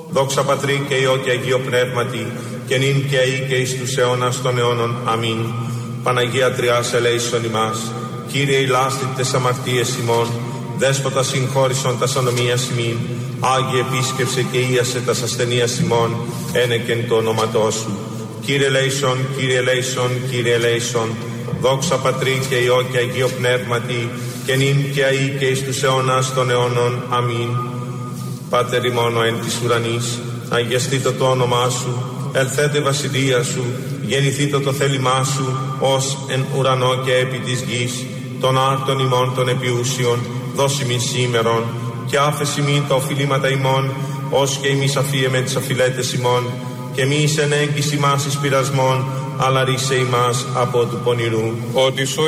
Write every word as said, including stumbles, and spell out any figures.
Δόξα Πατρί και Υιό και Αγίο Πνεύματι, και νυν και αεί και εις τους αιώνας των αιώνων. Αμήν. Παναγία Τριάς ελέησον ημάς. Κύριε ηλάστη τες αμαρτίες ημών, Δέσποτα συγχώρησον τας ανομίας ημίν. Άγιε επίσκεψε και ίασε τας ασθενείας ημών, ένεκεν το όνοματό σου. Κύριε ελέησον, Κύριε ελέησον, Κύριε ελέησον. Δόξα Πατρί και Υιό και Αγίο Πνεύματι, και νυν και αεί και εις τους αιώνας των αιώνων. Αμήν. Πάτερ ημών εν της ουρανής, αγιαστήτω το όνομά σου, ελθέτε η βασιλεία σου, γεννηθήτω το θέλημά σου, ως εν ουρανό και επί της γης. Των άρτων ημών των επιούσιων, δώσει μην σήμερον, και άφεση μην τα οφειλήματα ημών, ως και ημείς αφίεμε τις αφιλέτες ημών, και μη εις εν έγκυς ημάς εις πειρασμών, αλλά ρίσε ημάς από του πονηρού. Ότι σου